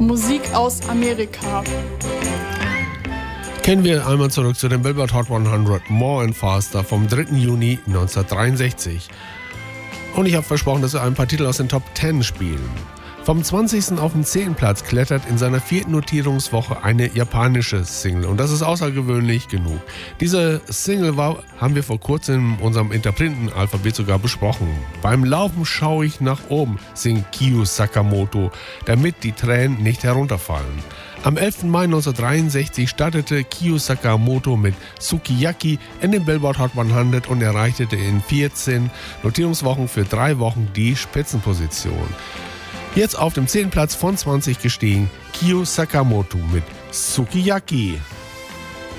Musik aus Amerika. Kehren wir einmal zurück zu dem Billboard Hot 100 More and Faster vom 3. Juni 1963. Und ich habe versprochen, dass wir ein paar Titel aus den Top 10 spielen. Vom 20. auf den 10. Platz klettert in seiner 4. Notierungswoche eine japanische Single. Und das ist außergewöhnlich genug. Diese Single haben wir vor kurzem in unserem Interpretenalphabet sogar besprochen. Beim Laufen schaue ich nach oben, singt Kiyo Sakamoto, damit die Tränen nicht herunterfallen. Am 11. Mai 1963 startete Kiyo Sakamoto mit Sukiyaki in den Billboard Hot 100 und erreichte in 14 Notierungswochen für 3 Wochen die Spitzenposition. Jetzt auf dem 10. Platz von 20 gestiegen, Kiyo Sakamoto mit Sukiyaki.